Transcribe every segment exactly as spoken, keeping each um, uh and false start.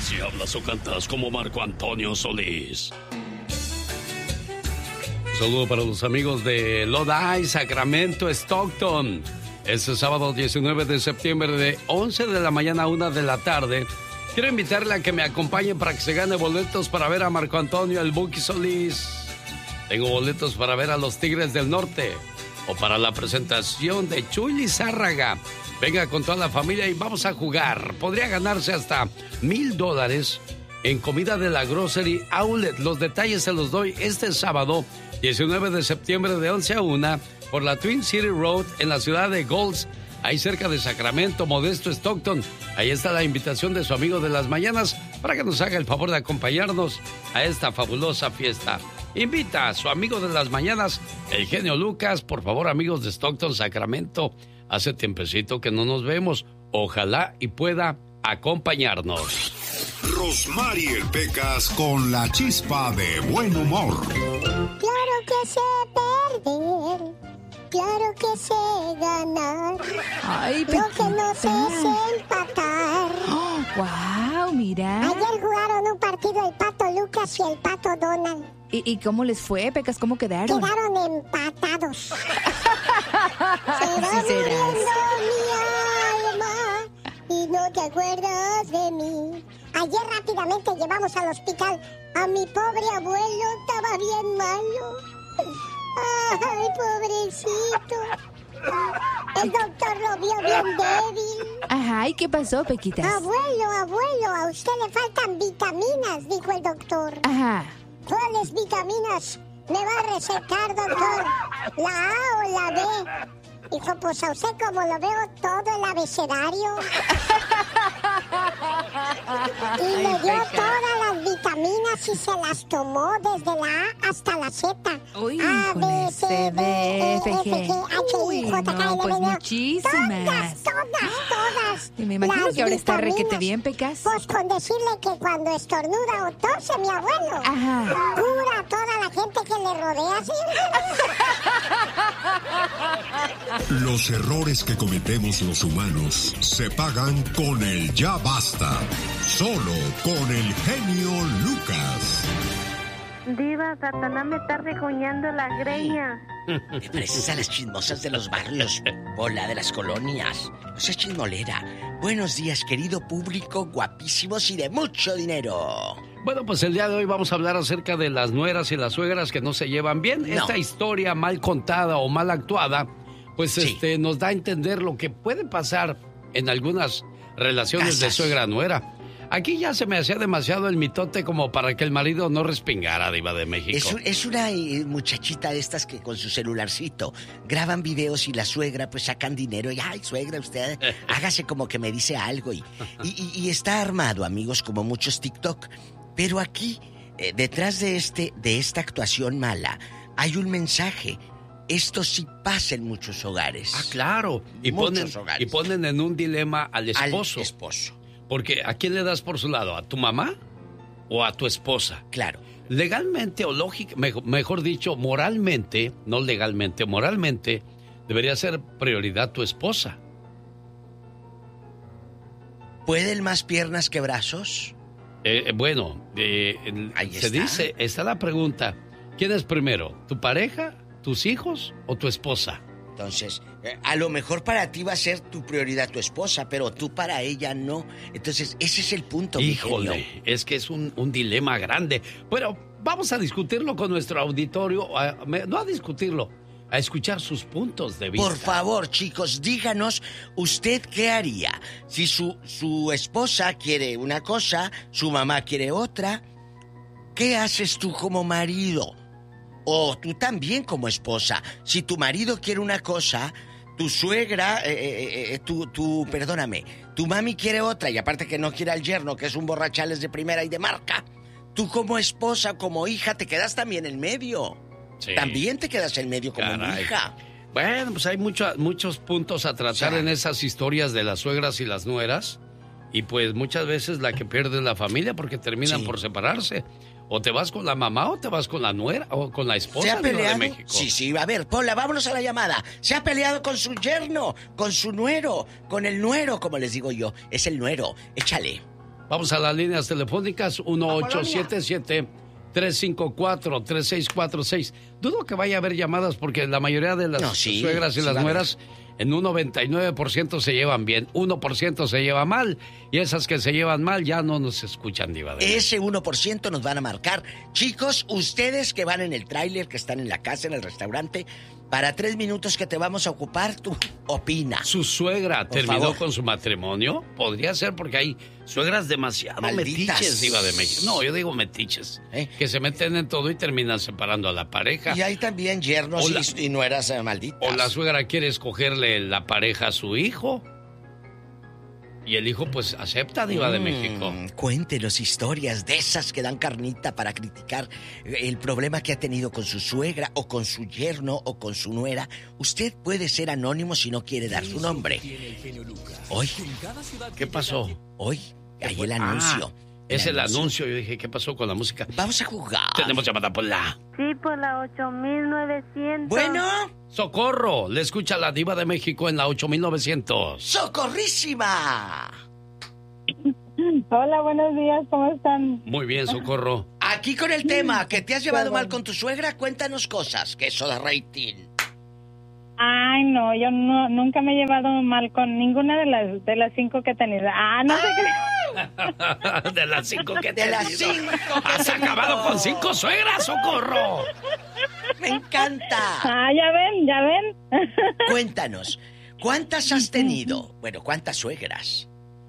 Si hablas o cantas como Marco Antonio Solís. Un saludo para los amigos de Lodi, Sacramento, Stockton. Este sábado diecinueve de septiembre de once de la mañana a una de la tarde. Quiero invitarle a que me acompañe para que se gane boletos para ver a Marco Antonio, el Buki Solís. Tengo boletos para ver a los Tigres del Norte o para la presentación de Chuy Lizárraga. Venga con toda la familia y vamos a jugar. Podría ganarse hasta mil dólares en comida de la Grocery Outlet. Los detalles se los doy este sábado, diecinueve de septiembre de once a una, por la Twin City Road en la ciudad de Golds, ahí cerca de Sacramento, Modesto, Stockton. Ahí está la invitación de su amigo de las mañanas para que nos haga el favor de acompañarnos a esta fabulosa fiesta. Invita a su amigo de las mañanas, el genio Lucas. Por favor, amigos de Stockton, Sacramento, hace tiempecito que no nos vemos. Ojalá y pueda acompañarnos. Rosmarie el Pecas con la chispa de buen humor. Claro que sé perder, claro que sé ganar. Ay, Lo que no sé es empatar. Oh, wow, mira. Ayer jugaron un partido el Pato Lucas y el Pato Donald. ¿Y, y cómo les fue, Pecas? ¿Cómo quedaron? Quedaron empatados. Se va Así serás. muriendo mi alma y no te acuerdas de mí. Ayer rápidamente llevamos al hospital a mi pobre abuelo, estaba bien malo. Ay, pobrecito. El doctor lo vio bien débil. Ajá, ¿y qué pasó, Pequitas? Abuelo, abuelo, a usted le faltan vitaminas, dijo el doctor. Ajá. ¿Cuáles vitaminas me va a recetar, doctor? ¿La A o la B? Dijo, pues a usted como lo veo todo el abecedario. Y le dio todas las vitaminas y se las tomó desde la A hasta la Z. Uy, A, B, C, D, E, F, G, H, I, J, K, L, no, pues M, N. muchísimas. Todas, todas, todas. Y me imagino las que ahora está vitaminas. requete bien, Pecas. Pues con decirle que cuando estornuda o tose mi abuelo, Ajá. cura a toda la gente que le rodea, ¿sí? Los errores que cometemos los humanos se pagan con el ya basta. Solo con el genio Lucas. Diva, Satanás me está regoñando la greña. Te pareces a las chismosas de los barrios, bola de las colonias. No seas chismolera. Buenos días, querido público, guapísimos y de mucho dinero. Bueno, pues el día de hoy vamos a hablar acerca de las nueras y las suegras que no se llevan bien. No. Esta historia mal contada o mal actuada, pues Sí. este nos da a entender lo que puede pasar en algunas relaciones de Casas. suegra-nuera. Aquí ya se me hacía demasiado el mitote como para que el marido no respingara, Diva de México. Es, un- es una eh, muchachita de estas que con su celularcito graban videos y la suegra pues sacan dinero y ay suegra usted hágase como que me dice algo y, y, y- y está armado, amigos, como muchos TikTok. Pero aquí eh, detrás de este de esta actuación mala hay un mensaje. Esto sí pasa en muchos hogares. Ah, claro. Y Muchos ponen, hogares. y ponen en un dilema al esposo. Al esposo. Porque ¿a quién le das por su lado? ¿A tu mamá o a tu esposa? Claro. Legalmente o lógica, mejor, mejor dicho, moralmente, no legalmente, moralmente, debería ser prioridad tu esposa. ¿Pueden más piernas que brazos? Eh, bueno, eh, el- Ahí se está. dice, está la pregunta, ¿quién es primero? ¿Tu pareja, tus hijos o tu esposa? Entonces, eh, a lo mejor para ti va a ser tu prioridad tu esposa, pero tú para ella no. Entonces, ese es el punto, mi genio. Híjole, es que es un, un dilema grande. Bueno, vamos a discutirlo con nuestro auditorio, a- me- no a discutirlo, a escuchar sus puntos de vista. Por favor, chicos, díganos, ¿usted qué haría? Si su, su esposa quiere una cosa, su mamá quiere otra, ¿qué haces tú como marido? O tú también como esposa. Si tu marido quiere una cosa, tu suegra, eh, eh, eh, tu, tu, perdóname, tu mami quiere otra, y aparte que no quiere al yerno, que es un borrachales de primera y de marca, tú como esposa, como hija, te quedas también en medio. Sí. También te quedas en medio como Caray. hija. Bueno, pues hay mucho- muchos puntos a tratar O sea, en esas historias de las suegras y las nueras. Y pues muchas veces la que pierde es la familia porque terminan Sí. por separarse. O te vas con la mamá o te vas con la nuera o con la ¿Se esposa ha Diva, de peleado? México. Sí, sí, a ver, Pola, vámonos a la llamada. Se ha peleado con su yerno, con su nuero, con el nuero, como les digo yo. Es el nuero. Échale. Vamos a las líneas telefónicas uno ocho siete siete, tres cinco cuatro, tres seis cuatro seis. Dudo que vaya a haber llamadas porque la mayoría de las no, sí, suegras y sí, las nueras en un noventa y nueve por ciento se llevan bien, uno por ciento se lleva mal y esas que se llevan mal ya no nos escuchan, Diva. De Ese uno por ciento nos van a marcar. Chicos, ustedes que van en el tráiler, que están en la casa, en el restaurante, para tres minutos que te vamos a ocupar, tú opina. ¿Su suegra por terminó favor. con su matrimonio? Podría ser porque hay suegras demasiado Malditas. metiches, Diva de México. No, yo digo metiches. ¿Eh? Que se meten en todo y terminan separando a la pareja. Y hay también yernos la, y, y nueras eh, malditas. O la suegra quiere escogerle la pareja a su hijo. Y el hijo, pues, acepta, Diva mm, de México. Cuéntenos historias de esas que dan carnita para criticar el problema que ha tenido con su suegra o con su yerno o con su nuera. Usted puede ser anónimo si no quiere dar su nombre. Hoy. ¿Qué pasó? Hoy. Hay el anuncio. Ah, el es el anuncio. anuncio. Yo dije, ¿qué pasó con la música? Vamos a jugar. Tenemos llamada por la... Sí, por la ocho mil novecientos. Bueno... ¡Socorro! Le escucha la Diva de México en la ocho mil novecientos. ¡Socorrísima! Hola, buenos días, ¿cómo están? Muy bien, Socorro. Aquí con el tema, que te has llevado mal con tu suegra, cuéntanos cosas, que eso da rating. Ay, no, yo no, nunca me he llevado mal con ninguna de las de las cinco que he tenido. Ah, no sé qué. De las cinco que he De tenido. las cinco que ¿Has acabado con cinco suegras, Socorro? Me encanta. Ah, ya ven, ya ven. Cuéntanos, ¿cuántas has tenido? Bueno, ¿cuántas suegras?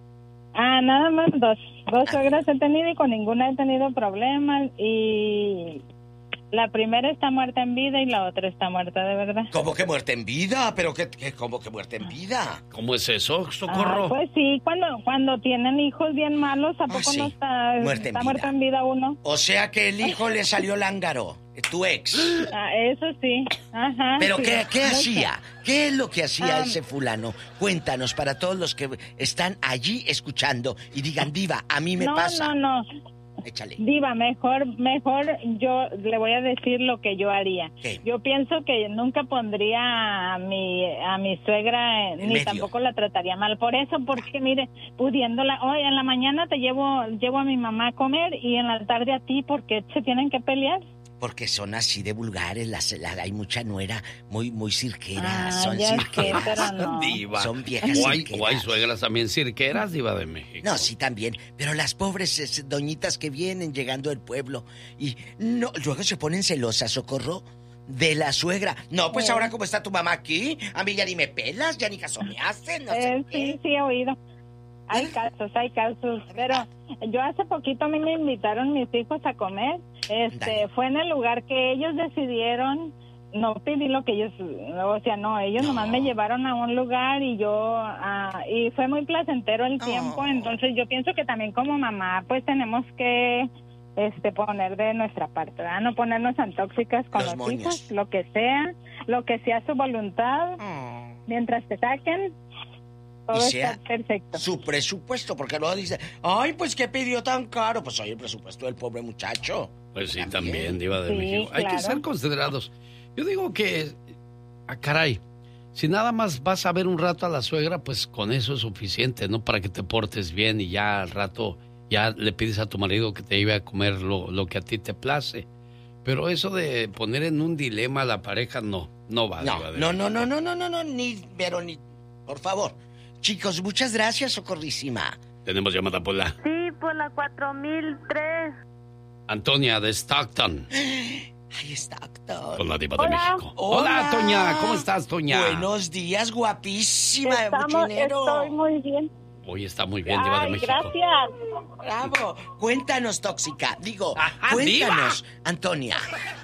Ah, nada más dos. Dos ah. suegras he tenido y con ninguna he tenido problemas y... La primera está muerta en vida y la otra está muerta de verdad. ¿Cómo que muerta en vida? ¿Pero qué, qué cómo que muerta en vida? ¿Cómo es eso, Socorro? Ah, pues sí, cuando cuando tienen hijos bien malos, ¿a poco ah, sí. no está, muerta, está en muerta en vida uno? O sea que el hijo le salió lángaro, tu ex. Ah, eso sí. Ajá. ¿Pero sí, qué, qué mucho. hacía? ¿Qué es lo que hacía ah, ese fulano? Cuéntanos para todos los que están allí escuchando y digan, Diva, a mí me no, pasa. No, no, no. Échale. Diva, mejor, mejor yo le voy a decir lo que yo haría. ¿Qué? Yo pienso que nunca pondría a mi a mi suegra en ni medio. Tampoco la trataría mal por eso, porque mire, pudiéndola, hoy en la mañana te llevo llevo a mi mamá a comer y en la tarde a ti, porque se tienen que pelear. Porque son así de vulgares, las, la, hay mucha nuera muy muy cirquera, ah, son ya cirqueras. Sé, pero no. Diva. Son viejas o hay, cirqueras. o hay suegras también cirqueras, Diva de México. No, sí también, pero las pobres es, doñitas que vienen llegando del pueblo y no, luego se ponen celosas, Socorro, de la suegra. No, pues eh. ahora como está tu mamá aquí, a mí ya ni me pelas, ya ni caso me hacen, no eh, sé Sí, qué. sí he oído. Hay casos, hay casos, pero yo hace poquito a mí me invitaron mis hijos a comer, este, Dale. fue en el lugar que ellos decidieron, no pedí lo que ellos, o sea, no, ellos no. nomás me llevaron a un lugar y yo, uh, y fue muy placentero el tiempo, oh. entonces yo pienso que también como mamá, pues tenemos que, este, poner de nuestra parte, ¿verdad? No ponernos tan tóxicas con los, los hijos, lo que sea, lo que sea su voluntad, oh. mientras te saquen. Todo y sea está perfecto. Su presupuesto, porque luego dice, ay, pues ¿qué pidió tan caro? Pues oye, el presupuesto del pobre muchacho. Pues sí, también, también Diva de sí, México. claro. Hay que ser considerados. Yo digo que, ah, caray, si nada más vas a ver un rato a la suegra, pues con eso es suficiente, ¿no? Para que te portes bien y ya al rato ya le pides a tu marido que te lleve a comer lo, lo que a ti te place. Pero eso de poner en un dilema a la pareja, no, no va. No, Diva de no, no, México. no, no, no, no, no, ni, pero ni, por favor. Chicos, muchas gracias, Socorrísima. Tenemos llamada por la... Sí, por la cuatro mil tres. Antonia de Stockton. Ay, Stockton. Con la Diva Hola. de México. Hola. Hola, Toña. ¿Cómo estás, Toña? Buenos días, guapísima, de mucho Estamos, dinero. estoy muy bien. Hoy está muy bien, Diva de Ay, México. gracias. Bravo. Cuéntanos, tóxica. Digo, Ajá, cuéntanos, Diva. Antonia.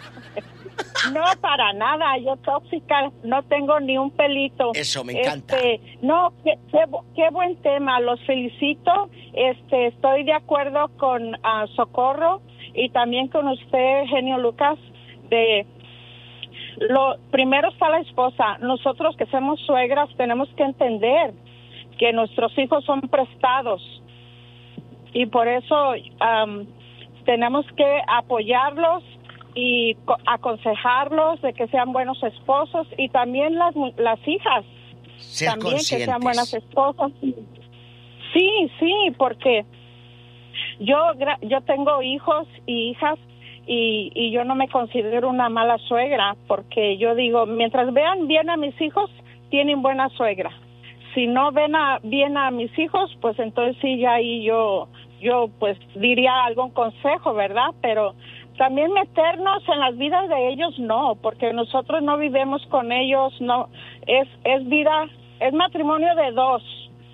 No, para nada, yo tóxica, no tengo ni un pelito. Eso, me encanta. Este, no, qué, qué, qué buen tema, los felicito. Este, estoy de acuerdo con uh, Socorro y también con usted, Genio Lucas, de lo primero está la esposa. Nosotros que somos suegras tenemos que entender que nuestros hijos son prestados y por eso um, tenemos que apoyarlos y aconsejarlos de que sean buenos esposos y también las las hijas Ser también conscientes. Que sean buenas esposas. Sí, sí, porque yo yo tengo hijos y hijas y, y yo no me considero una mala suegra, porque yo digo, mientras vean bien a mis hijos, tienen buena suegra. Si no ven a, bien a mis hijos, pues entonces sí, ya ahí yo, yo pues diría algún consejo, ¿verdad? Pero también meternos en las vidas de ellos, no, porque nosotros no vivimos con ellos, no, es, es vida, es matrimonio de dos,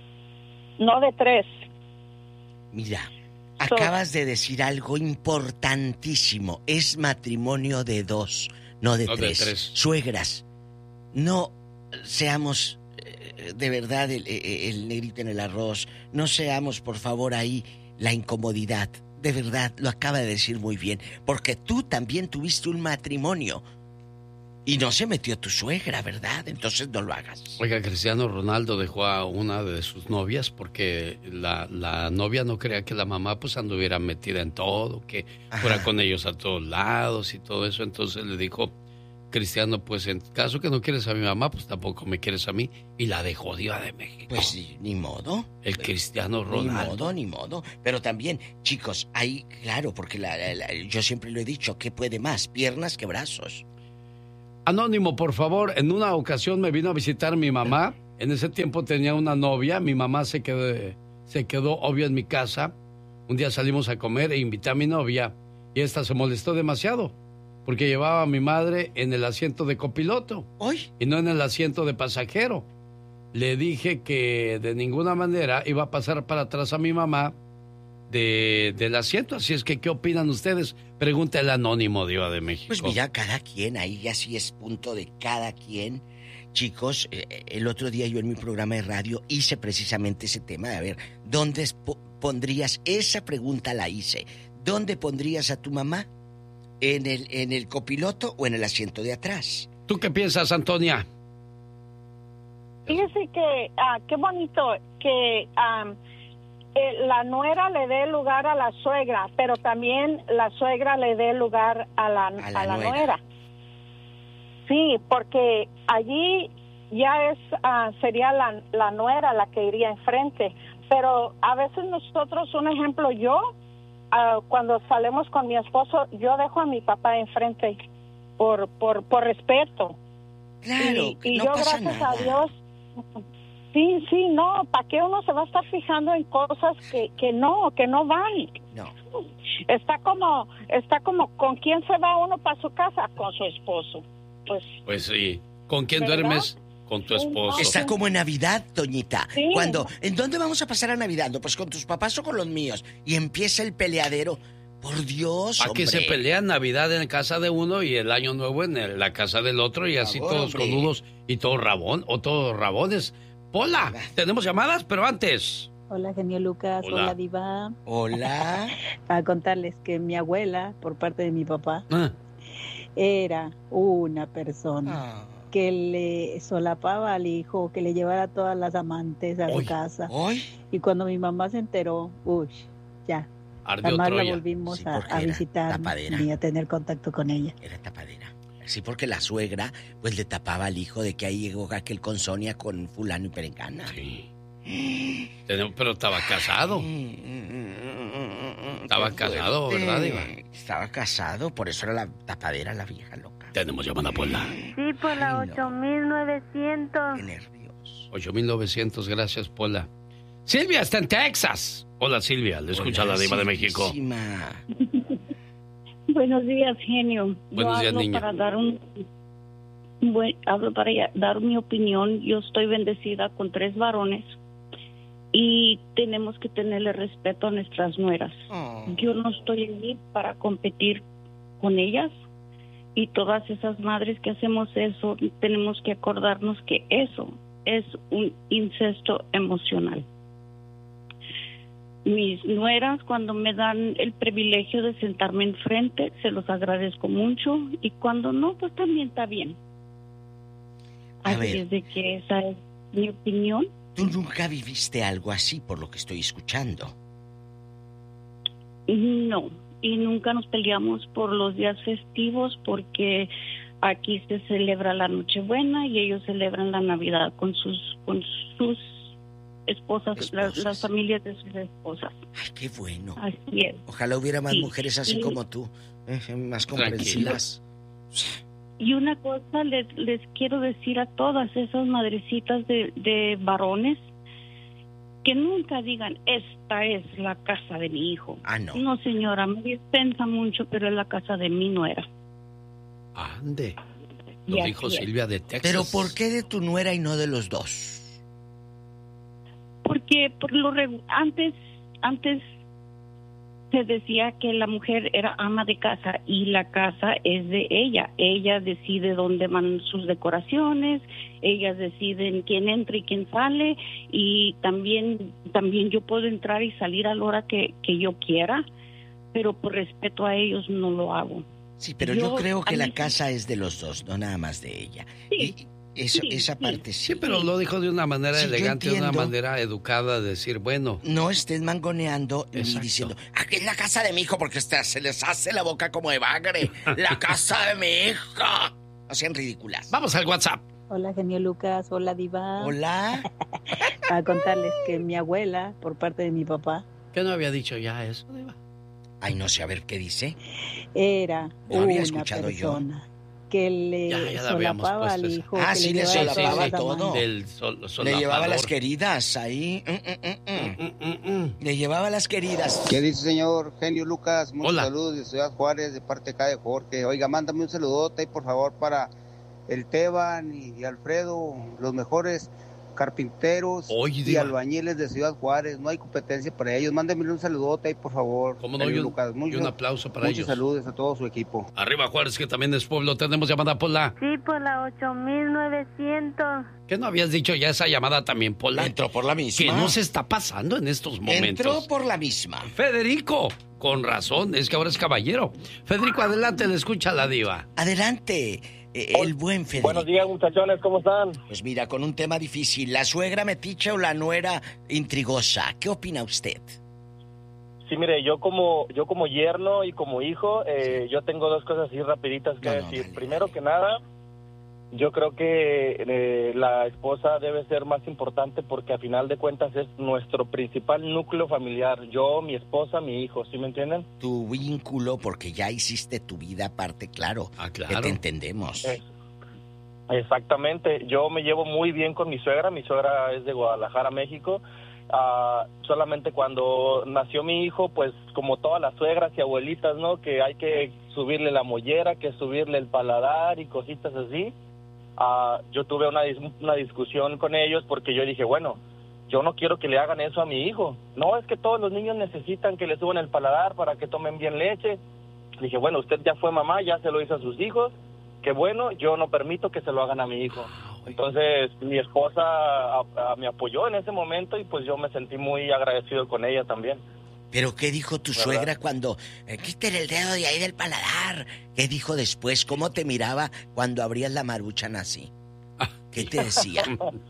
no de tres. Mira, acabas de decir algo importantísimo. Es matrimonio de dos, no de, no tres. de tres. Suegras, no seamos eh, de verdad el, el negrito en el arroz. No seamos, por favor, ahí la incomodidad. De verdad, lo acaba de decir muy bien. Porque tú también tuviste un matrimonio. Y no se metió tu suegra, ¿verdad? Entonces no lo hagas. Oiga, Cristiano Ronaldo dejó a una de sus novias porque la, la novia no creía que la mamá pues anduviera metida en todo, que Ajá. fuera con ellos a todos lados y todo eso. Entonces le dijo, Cristiano, pues en caso que no quieres a mi mamá, pues tampoco me quieres a mí. Y la dejó Diva de México. Pues sí, ni modo. El Cristiano Ronaldo. Ni modo, ni modo. Pero también, chicos, ahí, claro, porque la, la, la, yo siempre lo he dicho, ¿qué puede más? Piernas que brazos. Anónimo, por favor, en una ocasión me vino a visitar mi mamá. En ese tiempo tenía una novia. Mi mamá se quedó, se quedó obvio en mi casa. Un día salimos a comer e invité a mi novia. Y esta se molestó demasiado porque llevaba a mi madre en el asiento de copiloto. ¿Ay? Y no en el asiento de pasajero. Le dije que de ninguna manera iba a pasar para atrás a mi mamá de, del asiento. Así es que, ¿qué opinan ustedes? Pregunta el anónimo, Diva de México. Pues mira, cada quien, ahí ya sí es punto de cada quien. Chicos, eh, el otro día yo en mi programa de radio hice precisamente ese tema de, a ver, ¿dónde pondrías? Esa pregunta la hice. ¿Dónde pondrías a tu mamá? ¿En el, en el copiloto o en el asiento de atrás? ¿Tú qué piensas, Antonia? Fíjese que, ah, qué bonito que... Um, la nuera le dé lugar a la suegra, pero también la suegra le dé lugar a la, a la, a la nuera. nuera. Sí, porque allí ya es uh, sería la, la nuera la que iría enfrente. Pero a veces nosotros, un ejemplo, yo, uh, cuando salimos con mi esposo, yo dejo a mi papá enfrente por por, por respeto. Claro, y, y no yo, pasa gracias nada. a Dios... Sí, sí, no, ¿para qué uno se va a estar fijando en cosas que, que no, que no van? No. Está como, está como, ¿con quién se va uno para su casa? Con su esposo. Pues, pues sí, ¿con quién ¿verdad? duermes? Con tu esposo. Está como en Navidad, Toñita. Sí. Cuando, ¿en dónde vamos a pasar a Navidad? No, pues con tus papás o con los míos. Y empieza el peleadero. Por Dios, ¿A hombre? que se pelea Navidad en casa de uno y el Año Nuevo en el, la casa del otro y así favor, todos hombre. conudos y todos rabón o todos rabones? Pola, tenemos llamadas, pero antes. Hola, genio Lucas. Hola, Hola Diva. Hola. Para contarles que mi abuela, por parte de mi papá, Ah. era una persona Ah. que le solapaba al hijo, que le llevara todas las amantes a Uy. su casa. ¿Hoy? Y cuando mi mamá se enteró, uy, ya, Ardió jamás la Troya. volvimos Sí, a, porque a era visitar tapadera. ni a tener contacto con ella. Era tapadera. Sí, porque la suegra, pues le tapaba al hijo de que ahí llegó aquel con Sonia con fulano y perengana. Sí. Tenemos- Pero estaba casado. Estaba Qué casado, fuerte. ¿verdad, Diva? Estaba casado, por eso era la tapadera, la vieja loca. Tenemos llamada, Pola. Sí, por la Ay, no. ocho mil novecientos. Qué nervios. ocho mil novecientos, gracias, Pola. Silvia está en Texas. Hola, Silvia, le escucha Hola, la Diva de México. Silvísima. Buenos días, genio. Buenos Yo días, hablo niña. para dar un, un buen, hablo para ya- dar mi opinión. Yo estoy bendecida con tres varones y tenemos que tenerle respeto a nuestras nueras. Oh. Yo no estoy allí para competir con ellas y todas esas madres que hacemos eso, tenemos que acordarnos que eso es un incesto emocional. Mis nueras, cuando me dan el privilegio de sentarme enfrente, se los agradezco mucho, y cuando no, pues también está bien. A Así ver. es de que esa es mi opinión. Tú nunca viviste algo así, por lo que estoy escuchando. No, y nunca nos peleamos por los días festivos, porque aquí se celebra la Nochebuena y ellos celebran la Navidad con sus con sus esposas, las, las familias de sus esposas. Ay, qué bueno. Así es. Ojalá hubiera más Sí, mujeres así sí. como tú, eh, más comprensivas. Y una cosa les, les quiero decir a todas esas madrecitas de, de varones, que nunca digan, esta es la casa de mi hijo. Ah, no. No, señora, me dispensa mucho, pero es la casa de mi nuera. Ande. Y Lo así dijo es. Silvia de Texas. Pero ¿por qué de tu nuera y no de los dos? Porque por lo regu- antes, antes se decía que la mujer era ama de casa y la casa es de ella. Ella decide dónde van sus decoraciones, ellas deciden quién entra y quién sale, y también, también yo puedo entrar y salir a la hora que, que yo quiera, pero por respeto a ellos no lo hago. Sí, pero yo, Yo, creo que a la mí- casa es de los dos, no nada más de ella. Sí, Y eso, sí, esa sí. parte sí. Sí, pero lo dijo de una manera Sí, yo elegante, de una entiendo. manera educada, decir, bueno, No estés mangoneando ni Exacto. diciendo, aquí es la casa de mi hijo, porque este- se les hace la boca como de bagre. La casa de mi hijo. No sean ridículas. vamos al WhatsApp. Hola, genio Lucas. Hola, Diva. Hola. A contarles que mi abuela, por parte de mi papá, ¿Qué no había dicho ya eso, Diva? Ay, no sé, a ver qué dice. era No había una escuchado yo. persona que le Ya, ya la habíamos solapaba al puesto esa. hijo. Ah, que sí, le llevaba solapaba todas las todo. amantes. Del sol, Le solapador. llevaba las queridas ahí. Mm, mm, mm, mm. Mm, mm, mm. Le llevaba las queridas. ¿Qué dice, señor Genio Lucas? Muchos Hola. saludos de Ciudad Juárez, de parte acá de Jorge. Oiga, mándame un saludote ahí, por favor, para el Teban y, y Alfredo, los mejores carpinteros Oye, y Diva. albañiles de Ciudad Juárez. No hay competencia para ellos. Mándenme un saludote ahí, por favor. ¿Cómo no? Genio Y un, Lucas. y Muchos- un aplauso para muchos ellos. saludos a todo su equipo. Arriba Juárez, que también es pueblo. Tenemos llamada, Pola. Sí, por la ocho mil novecientos. ¿Qué no habías dicho ya esa llamada también, Pola? Entró por la misma. ¿Qué no se está pasando en estos momentos? Entró por la misma. Federico, con razón, es que ahora es caballero. Federico, adelante, le escucha la Diva. Adelante, eh, el buen Federico. Buenos días, muchachones, ¿cómo están? Pues mira, con un tema difícil, la suegra metiche o la nuera intrigosa. ¿Qué opina usted? Sí, mire, yo como yo como yerno y como hijo, eh, yo tengo dos cosas así rapiditas que No, no, decir. dale, Primero dale. que nada, yo creo que eh, la esposa debe ser más importante porque a final de cuentas es nuestro principal núcleo familiar. Yo, mi esposa, mi hijo, ¿sí me entienden? Tu vínculo, porque ya hiciste tu vida aparte, claro. Ah, Que claro. te entendemos. Eh, Exactamente, yo me llevo muy bien con mi suegra, mi suegra es de Guadalajara, México. Ah, solamente cuando nació mi hijo, pues como todas las suegras y abuelitas, ¿no? Que hay que subirle la mollera, que subirle el paladar y cositas así. Ah, yo tuve una, dis- una discusión con ellos porque yo dije, bueno, yo no quiero que le hagan eso a mi hijo. No, es que todos los niños necesitan que le suban el paladar para que tomen bien leche. Dije, bueno, usted ya fue mamá, ya se lo hizo a sus hijos. Que bueno, yo no permito que se lo hagan a mi hijo. Entonces, mi esposa a- a- me apoyó en ese momento y pues yo me sentí muy agradecido con ella también. ¿Pero qué dijo tu ¿Verdad? suegra cuando... Eh, quítale el dedo de ahí del paladar? ¿Qué dijo después? ¿Cómo te miraba cuando abrías la maruchan así? ¿Qué te decía?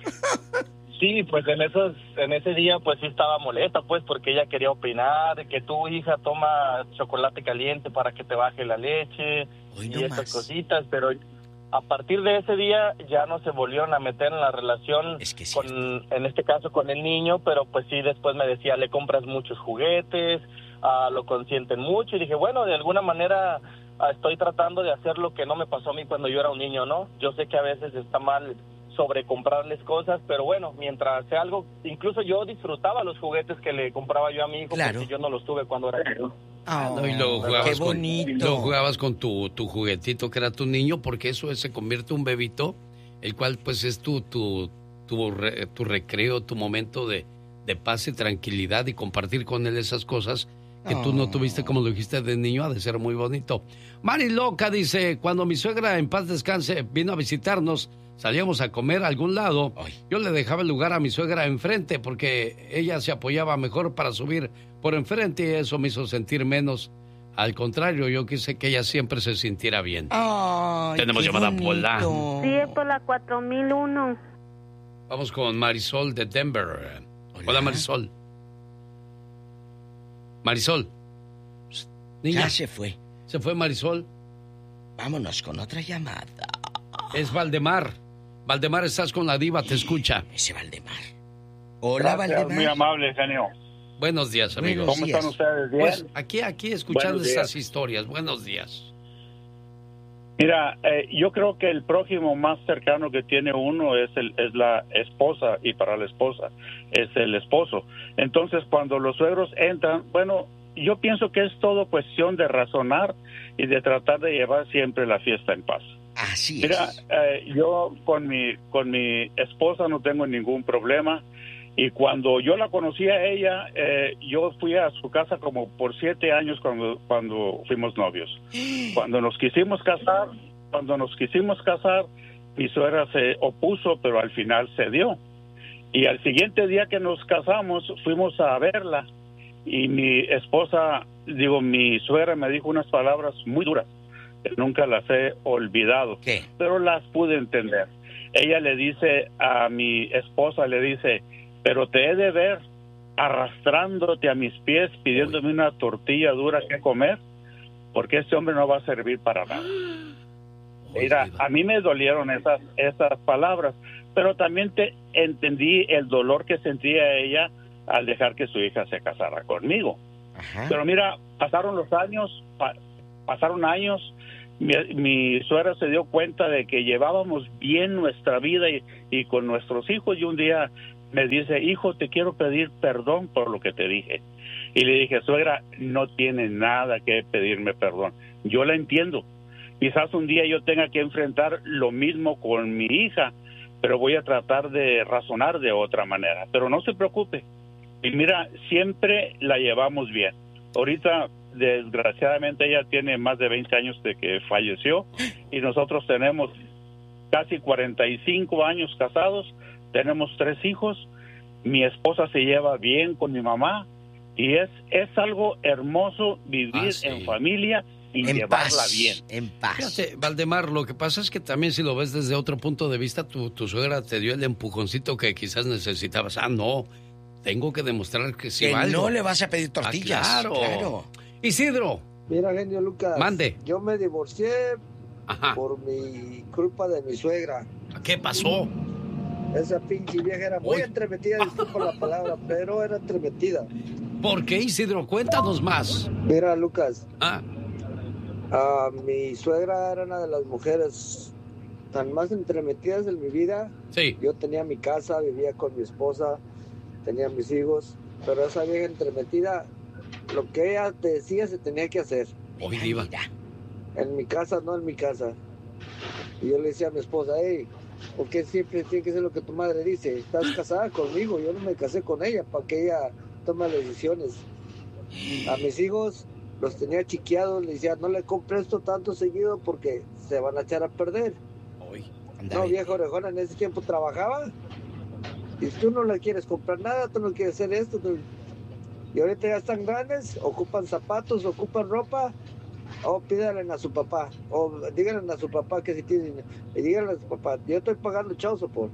Sí, pues en esos, en ese día pues sí estaba molesta pues porque ella quería opinar que tu hija toma chocolate caliente para que te baje la leche Hoy y no esas más. cositas, pero a partir de ese día ya no se volvieron a meter en la relación Es que es con, cierto. en este caso con el niño, pero pues sí después me decía, le compras muchos juguetes, ah, lo consienten mucho y dije, bueno, de alguna manera ah, estoy tratando de hacer lo que no me pasó a mí cuando yo era un niño, ¿no? Yo sé que a veces está mal sobre comprarles cosas, pero bueno, mientras sea algo, incluso yo disfrutaba los juguetes que le compraba yo a mi hijo, Claro. porque yo no los tuve cuando era niño. Ah, No, y luego qué jugabas, con, bonito. luego jugabas con tu, tu juguetito que era tu niño, porque eso se convierte en un bebito, el cual pues es tu, tu, tu, re- tu recreo, tu momento de, de paz y tranquilidad y compartir con él esas cosas que tú no tuviste, como lo dijiste de niño, ha de ser muy bonito. Mari Loca dice, cuando mi suegra en paz descanse vino a visitarnos, salíamos a comer a algún lado, Ay. yo le dejaba el lugar a mi suegra enfrente porque ella se apoyaba mejor para subir por enfrente y eso me hizo sentir menos. Al contrario, yo quise que ella siempre se sintiera bien. Ay, Tenemos qué llamada, bonito. Pola. Sí, es por la cuatro mil uno. Vamos con Marisol de Denver. Hola, Hola. Marisol. Marisol. Psst, niña, Ya se fue. se fue Marisol. Vámonos con otra llamada. Es Valdemar. Valdemar, estás con la diva, te escucha. Ese Valdemar. Hola, Gracias, Valdemar. muy amable, genio. Buenos días, amigos. ¿Cómo están ustedes? ¿Bien? Pues aquí, aquí escuchando Buenos días. estas historias. Buenos días. Mira, eh, yo creo que el prójimo más cercano que tiene uno es el, es la esposa, y para la esposa es el esposo. Entonces, cuando los suegros entran, bueno, yo pienso que es todo cuestión de razonar y de tratar de llevar siempre la fiesta en paz. Así Mira, es. eh, yo con mi con mi esposa no tengo ningún problema, y cuando yo la conocí a ella, eh, yo fui a su casa como por siete años cuando cuando fuimos novios. Cuando nos quisimos casar, cuando nos quisimos casar, mi suegra se opuso, pero al final cedió. Y al siguiente día que nos casamos, fuimos a verla, y mi esposa, digo, mi suegra me dijo unas palabras muy duras, que nunca las he olvidado, ¿Qué? pero las pude entender. Ella le dice a mi esposa, le dice, pero te he de ver arrastrándote a mis pies, pidiéndome una tortilla dura que comer, porque este hombre no va a servir para nada. Mira, a mí me dolieron esas, esas palabras, pero también te entendí el dolor que sentía ella al dejar que su hija se casara conmigo. Ajá. Pero mira, pasaron los años, pa- pasaron años, mi, mi suegra se dio cuenta de que llevábamos bien nuestra vida y, y con nuestros hijos, y un día me dice, hijo, te quiero pedir perdón por lo que te dije. Y le dije, suegra, no tiene nada que pedirme perdón, yo la entiendo. Quizás un día yo tenga que enfrentar lo mismo con mi hija, pero voy a tratar de razonar de otra manera. Pero no se preocupe. Y mira, siempre la llevamos bien. Ahorita, desgraciadamente, ella tiene más de veinte años de que falleció, y nosotros tenemos casi cuarenta y cinco años casados, tenemos tres hijos, mi esposa se lleva bien con mi mamá, y es, es algo hermoso vivir Ah, sí. en familia y En llevarla paz, bien. en paz. Fíjate, Valdemar, lo que pasa es que también si lo ves desde otro punto de vista, tu, tu suegra te dio el empujoncito que quizás necesitabas. Ah, no, tengo que demostrar que sí Que valgo. no le vas a pedir tortillas. Ah, claro. claro. Isidro, Mira, genio Lucas. Mande. Yo me divorcié Ajá. por mi culpa de mi suegra. ¿Qué pasó? Esa pinche vieja era muy Uy. entremetida, disculpa la palabra, pero era entremetida. ¿Por qué, Isidro? Cuéntanos más. Mira, Lucas. Ah, Ah, mi suegra era una de las mujeres tan más entremetidas en mi vida. sí. Yo tenía mi casa, vivía con mi esposa, tenía mis hijos, pero esa vieja entremetida, lo que ella te decía se tenía que hacer. Hoy, Diva. Mira. En mi casa, no en mi casa. Y yo le decía a mi esposa, hey, ¿por qué siempre tiene que ser lo que tu madre dice? Estás casada conmigo, yo no me casé con ella para que ella tome las decisiones. A mis hijos los tenía chiqueados, le decía, no le compres esto tanto seguido porque se van a echar a perder. Hoy. No, vieja orejona, en ese tiempo trabajaba. Y tú no le quieres comprar nada, tú no quieres hacer esto. tú- Y ahorita ya están grandes, ocupan zapatos, ocupan ropa. O pídanle a su papá, o díganle a su papá que si tiene dinero. Y díganle a su papá, yo estoy pagando chao sopor.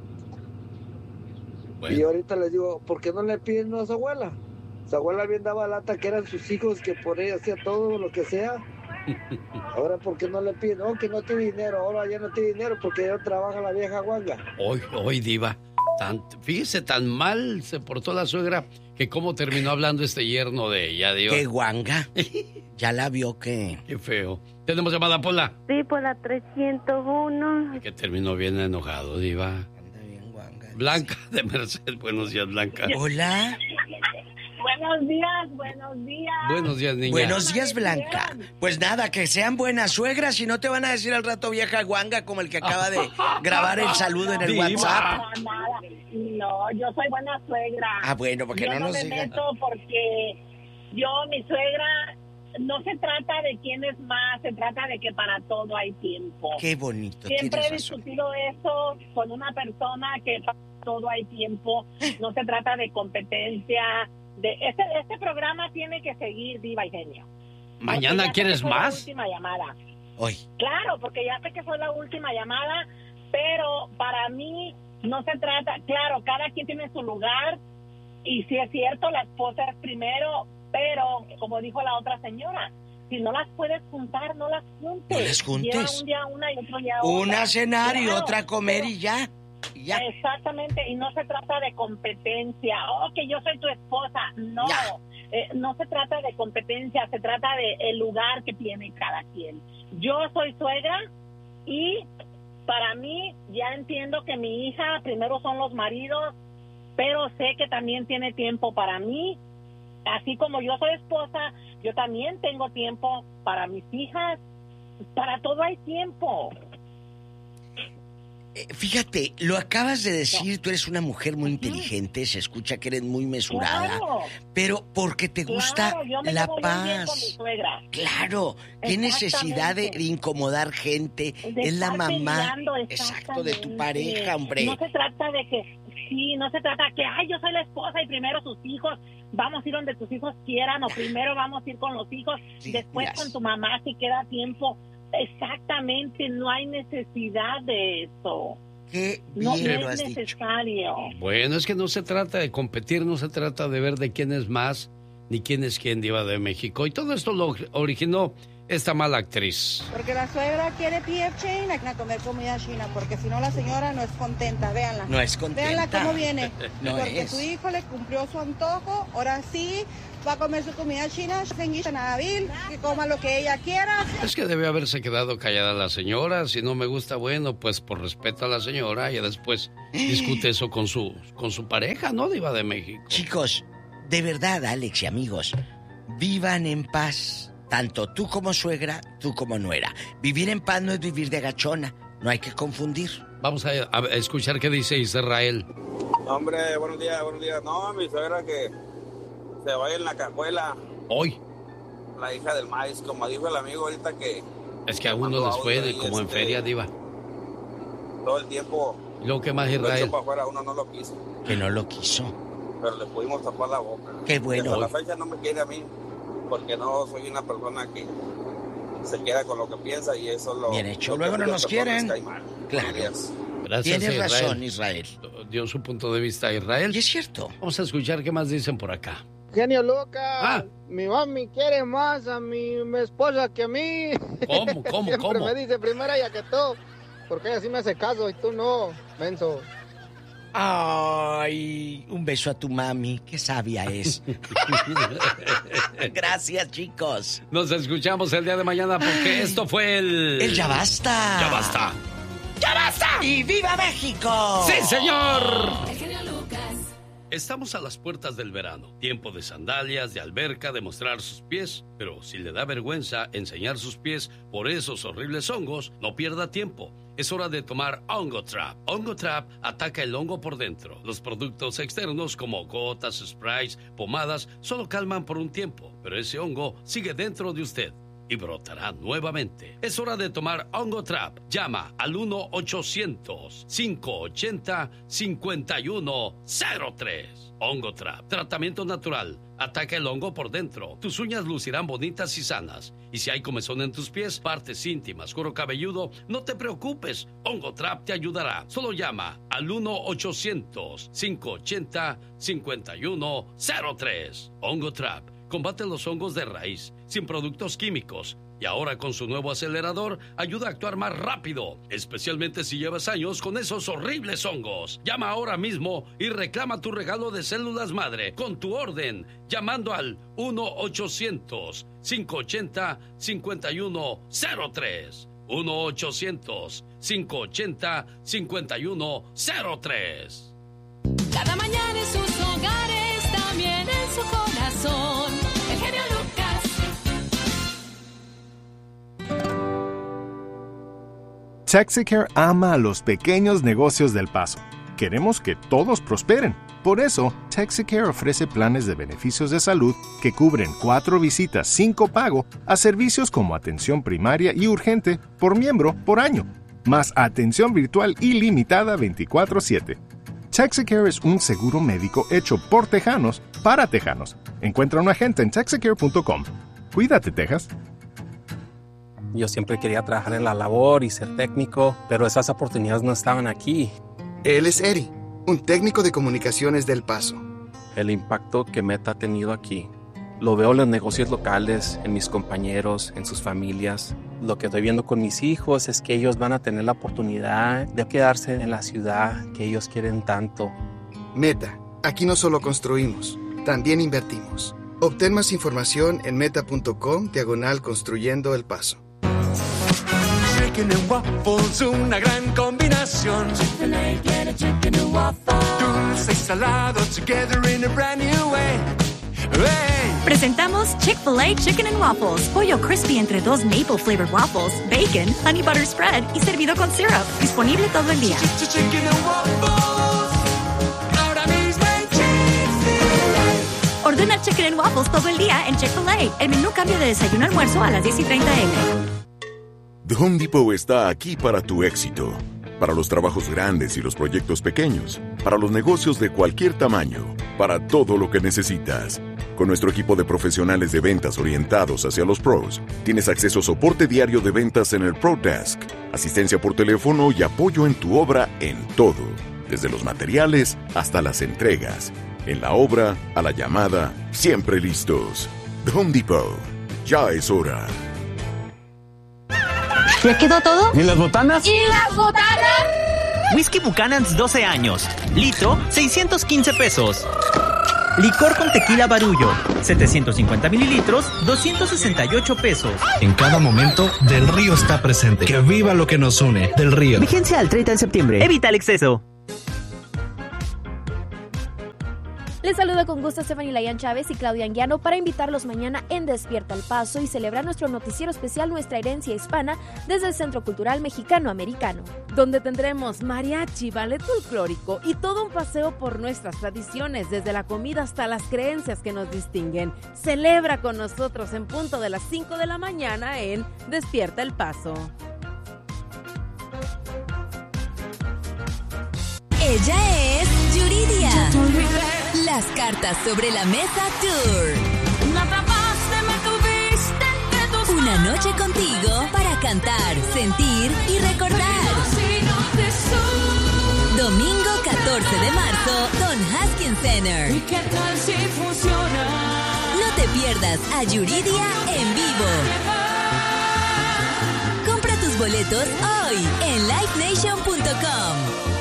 Bueno. Y ahorita les digo, ¿por qué no le piden a su abuela? Su abuela bien daba lata que eran sus hijos, que por ella hacía todo lo que sea. Ahora, ¿por qué no le piden? Oh, que no tiene dinero, ahora ya no tiene dinero porque ya no trabaja la vieja guanga. Hoy, hoy, Diva. Tan, fíjese, tan mal se portó la suegra que cómo terminó hablando este yerno de ella, Diva. Qué guanga. Ya la vio que... Qué feo. ¿Tenemos llamada, Pola? Sí, por la trescientos uno. Que terminó bien enojado, Diva. Anda bien guanga. Blanca de Merced. Buenos días, Blanca. Hola. Buenos días, buenos días. Buenos días, niña. Buenos días, Blanca. Pues nada, que sean buenas suegras y no te van a decir al rato vieja guanga como el que acaba de grabar el saludo en el Diva. WhatsApp. No, nada. No, yo soy buena suegra. Ah, bueno, porque yo no no nos me digan. meto porque yo, mi suegra, no se trata de quién es más, se trata de que para todo hay tiempo. Qué bonito, Siempre he tienes razón. discutido eso con una persona que para todo hay tiempo. No se trata de competencia. De este, este programa tiene que seguir, Diva y Genio. ¿Mañana Porque ya sé quieres que fue la más? última llamada. Hoy. Claro, porque ya sé que fue la última llamada, pero para mí no se trata, claro, cada quien tiene su lugar y sí es cierto, la esposa es primero, pero como dijo la otra señora, si no las puedes juntar, no las juntes. No las juntes. Lleva un día una y otro día otra. Una a cenar y Claro, otra a comer pero- y ya. y ya. Exactamente, y no se trata de competencia. Oh, que yo soy tu esposa. No, eh, no se trata de competencia, se trata de el lugar que tiene cada quien. Yo soy suegra y para mí ya entiendo que mi hija primero son los maridos, pero sé que también tiene tiempo para mí. Así como yo soy esposa, yo también tengo tiempo para mis hijas. Para todo hay tiempo. Eh, fíjate, lo acabas de decir, tú eres una mujer muy inteligente, se escucha que eres muy mesurada, Claro. pero porque te gusta Claro, yo me la llevo muy bien con mi paz. suegra. Claro, qué necesidad de, de incomodar gente, De es la estar mamá, peleando, exacto, de tu exactamente. pareja, hombre. No se trata de que, sí, no se trata que, ay, yo soy la esposa y primero sus hijos, vamos a ir donde tus hijos quieran, o primero vamos a ir con los hijos, después yes. con tu mamá si queda tiempo. Exactamente, no hay necesidad de eso. Qué No, bien no lo es has dicho. necesario. Bueno, es que no se trata de competir, no se trata de ver de quién es más, ni quién es quién, Diva de México. Y todo esto lo originó esta mala actriz. Porque la suegra quiere P F Chain a comer comida china, porque si no la señora no es contenta, véanla. No es contenta. Véanla cómo viene. No porque es. su hijo le cumplió su antojo, ahora sí va a comer su comida china, que coma lo que ella quiera. Es que debe haberse quedado callada la señora. Si no me gusta, bueno, pues por respeto a la señora, y después discute eso con su, con su pareja, ¿no, Diva de México? Chicos, de verdad, Alex y amigos, vivan en paz. Tanto tú como suegra, tú como nuera. Vivir en paz no es vivir de agachona. No hay que confundir. Vamos a, a escuchar qué dice Israel. Hombre, buenos días, buenos días. No, mi suegra que se vaya en la cajuela. Hoy. La hija del maíz, como dijo el amigo ahorita que... Es que a uno les fue de- como en este, feria, Diva. Todo el tiempo... ¿Y luego qué más, lo Israel? echó para afuera, uno no lo quiso. Que no lo quiso. Pero le pudimos tapar la boca. Qué bueno. Hasta la fecha no me quiere a mí, porque no soy una persona que se queda con lo que piensa y eso lo... Bien hecho. lo que Luego a no muchas nos personas quieren. cae mal. Claro. Gracias. Gracias, Tienes Israel. razón, Israel. Dio su punto de vista a Israel. Y es cierto. Vamos a escuchar qué más dicen por acá. Genio Lucas, Ah. mi mami quiere más a mi, mi esposa que a mí. ¿Cómo, cómo, Siempre cómo? me dice primero ella que tú, porque ella sí me hace caso y tú no, menso. Ay, un beso a tu mami, qué sabia es. Gracias, chicos. Nos escuchamos el día de mañana porque esto fue el... El Ya Basta. Ya basta. ¡Ya basta! ¡Y viva México! ¡Sí, señor! Estamos a las puertas del verano. Tiempo de sandalias, de alberca, de mostrar sus pies. Pero si le da vergüenza enseñar sus pies por esos horribles hongos, no pierda tiempo. Es hora de tomar Hongo Trap. Hongo Trap ataca el hongo por dentro. Los productos externos como gotas, sprays, pomadas, solo calman por un tiempo. Pero ese hongo sigue dentro de usted y brotará nuevamente. Es hora de tomar Hongo Trap. Llama al uno ochocientos, cinco ochenta, cincuenta y uno cero tres. Hongo Trap. Tratamiento natural. Ataca el hongo por dentro. Tus uñas lucirán bonitas y sanas. Y si hay comezón en tus pies, partes íntimas, cuero cabelludo, no te preocupes. Hongo Trap te ayudará. Solo llama al uno ochocientos, cinco ochenta, cincuenta y uno cero tres. Hongo Trap. Combate los hongos de raíz, sin productos químicos. Y ahora con su nuevo acelerador, ayuda a actuar más rápido, especialmente si llevas años con esos horribles hongos. Llama ahora mismo y reclama tu regalo de células madre con tu orden, llamando al uno ochocientos, cinco ochenta, cincuenta y uno cero tres. uno ochocientos, cinco ochenta, cincuenta y uno cero tres. Cada mañana en sus hogares, también en su corazón. El genio Lucas. Texicare ama a los pequeños negocios del Paso. Queremos que todos prosperen. Por eso, Texicare ofrece planes de beneficios de salud que cubren cuatro visitas sin copago a servicios como atención primaria y urgente por miembro por año, más atención virtual ilimitada veinticuatro siete. Texicare es un seguro médico hecho por tejanos para tejanos. Encuentra un agente en texicare punto com. Cuídate, Texas. Yo siempre quería trabajar en la labor y ser técnico, pero esas oportunidades no estaban aquí. Él es Eri, un técnico de comunicaciones del Paso. El impacto que Meta ha tenido aquí lo veo en los negocios locales, en mis compañeros, en sus familias. Lo que estoy viendo con mis hijos es que ellos van a tener la oportunidad de quedarse en la ciudad que ellos quieren tanto. Meta, aquí no solo construimos, también invertimos. Obtén más información en meta.com diagonal construyendo El Paso. Chicken and waffles, una gran combinación. Chick-fil-A tiene chicken and waffles. Dulce y salado together in a brand new way. Hey. Presentamos Chick-fil-A Chicken and Waffles. Pollo crispy entre dos maple flavored waffles, bacon, honey butter spread y servido con syrup. Disponible todo el día. Chicken and waffles. Ahora mismo en Chick-fil-A. Ordena Chicken and Waffles todo el día en Chick-fil-A. El menú cambia de desayuno a almuerzo a las diez y treinta eme. The Home Depot está aquí para tu éxito. Para los trabajos grandes y los proyectos pequeños. Para los negocios de cualquier tamaño. Para todo lo que necesitas. Con nuestro equipo de profesionales de ventas orientados hacia los pros, tienes acceso a soporte diario de ventas en el Pro Desk, asistencia por teléfono y apoyo en tu obra en todo, desde los materiales hasta las entregas. En la obra, a la llamada, siempre listos. The Home Depot. Ya es hora. ¿Ya quedó todo? ¿Y las botanas? ¿Y las botanas? Whisky Buchanan's doce años. Litro, seiscientos quince pesos. Licor con tequila Barullo, setecientos cincuenta mililitros, doscientos sesenta y ocho pesos. En cada momento, Del Río está presente. Que viva lo que nos une. Del Río. Vigencia al treinta de septiembre. Evita el exceso. Les saluda con gusto Stephanie Layan Chávez y Claudia Anguiano para invitarlos mañana en Despierta el Paso y celebrar nuestro noticiero especial Nuestra Herencia Hispana desde el Centro Cultural Mexicano-Americano, donde tendremos mariachi, ballet folclórico y todo un paseo por nuestras tradiciones, desde la comida hasta las creencias que nos distinguen. Celebra con nosotros en punto de las cinco de la mañana en Despierta el Paso. Ella es Yuridia. Las cartas sobre la mesa tour. Una noche contigo para cantar, sentir y recordar. Domingo catorce de marzo, Don Haskins Center. No te pierdas a Yuridia en vivo. Compra tus boletos hoy en live nation punto com.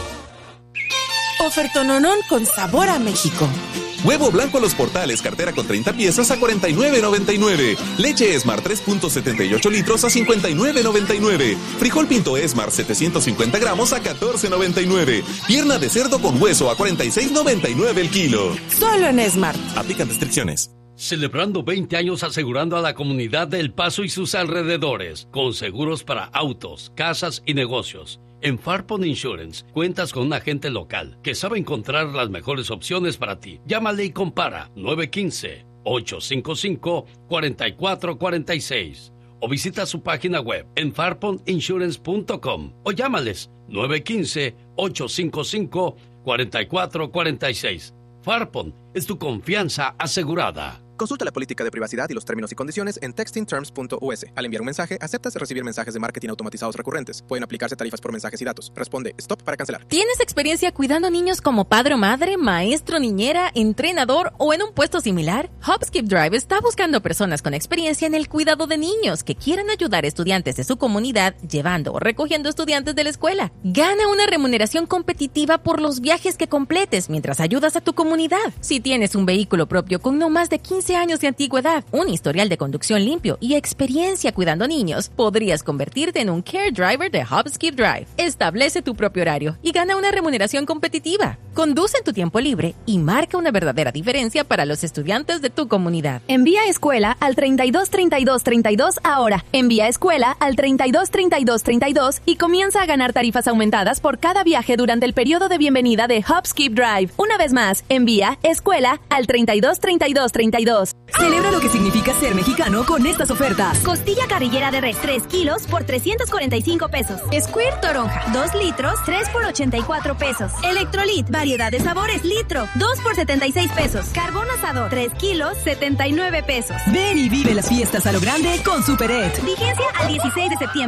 Ofertononón con sabor a México. Huevo blanco a los Portales, cartera con treinta piezas a cuarenta y nueve noventa y nueve. Leche Esmar tres punto setenta y ocho litros a cincuenta y nueve noventa y nueve. Frijol Pinto Esmar setecientos cincuenta gramos a catorce noventa y nueve. Pierna de cerdo con hueso a cuarenta y seis noventa y nueve el kilo. Solo en Esmar. Aplican restricciones. Celebrando veinte años asegurando a la comunidad de El Paso y sus alrededores con seguros para autos, casas y negocios. En Farpon Insurance cuentas con un agente local que sabe encontrar las mejores opciones para ti. Llámale y compara nueve uno cinco, ocho cinco cinco, cuatro cuatro cuatro seis o visita su página web en farpon insurance punto com o llámales nueve uno cinco, ocho cinco cinco, cuatro cuatro cuatro seis. Farpon es tu confianza asegurada. Consulta la política de privacidad y los términos y condiciones en texting terms punto u s. Al enviar un mensaje, aceptas recibir mensajes de marketing automatizados recurrentes. Pueden aplicarse tarifas por mensajes y datos. Responde stop para cancelar. ¿Tienes experiencia cuidando niños como padre o madre, maestro, niñera, entrenador o en un puesto similar? Hopskip Drive está buscando personas con experiencia en el cuidado de niños que quieran ayudar a estudiantes de su comunidad llevando o recogiendo estudiantes de la escuela. Gana una remuneración competitiva por los viajes que completes mientras ayudas a tu comunidad. Si tienes un vehículo propio con no más de quince años de antigüedad, un historial de conducción limpio y experiencia cuidando niños, podrías convertirte en un Care Driver de Hopskip Drive. Establece tu propio horario y gana una remuneración competitiva. Conduce en tu tiempo libre y marca una verdadera diferencia para los estudiantes de tu comunidad. Envía escuela al treinta y dos treinta y dos treinta y dos ahora. Envía escuela al treinta y dos treinta y dos treinta y dos y comienza a ganar tarifas aumentadas por cada viaje durante el periodo de bienvenida de Hopskip Drive. Una vez más, envía escuela al treinta y dos treinta y dos treinta y dos. Celebra lo que significa ser mexicano con estas ofertas. Costilla carrillera de res tres kilos por trescientos cuarenta y cinco pesos. Squirt toronja dos litros tres por ochenta y cuatro pesos. Electrolit variedad de sabores litro dos por setenta y seis pesos. Carbón asador tres kilos setenta y nueve pesos. Ven y vive las fiestas a lo grande con Super Ed. Vigencia al dieciséis de septiembre.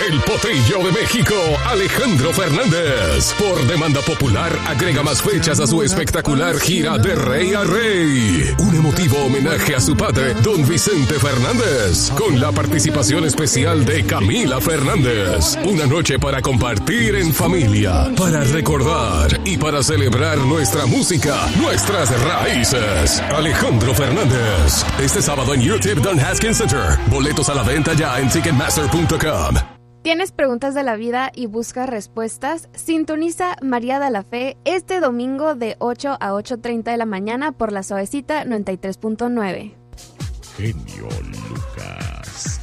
El Potrillo de México, Alejandro Fernández. Por demanda popular, agrega más fechas a su espectacular gira de rey a rey. Un emotivo homenaje a su padre, don Vicente Fernández, con la participación especial de Camila Fernández. Una noche para compartir en familia, para recordar y para celebrar nuestra música, nuestras raíces. Alejandro Fernández. Este sábado en U T I P Don Haskins Center. Boletos a la venta ya en ticketmaster punto com. ¿Tienes preguntas de la vida y buscas respuestas? Sintoniza María de la Fe este domingo de ocho a ocho treinta de la mañana por la Suavecita noventa y tres punto nueve. Genio Lucas.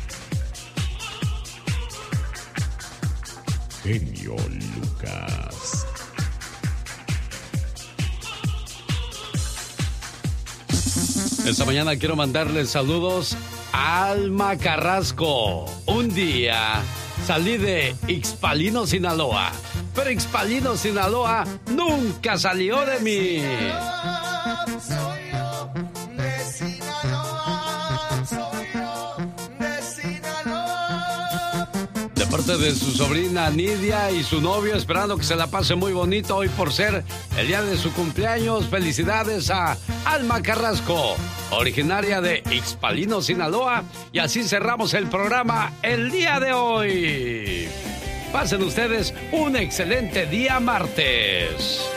Genio Lucas. Esta mañana quiero mandarles saludos a Alma Carrasco. Un día salí de Ixpalino, Sinaloa, pero Ixpalino, Sinaloa nunca salió de mí. De parte de su sobrina Nidia y su novio, esperando que se la pase muy bonito hoy por ser el día de su cumpleaños. Felicidades a Alma Carrasco, originaria de Ixpalino, Sinaloa. Y así cerramos el programa el día de hoy. Pasen ustedes un excelente día martes.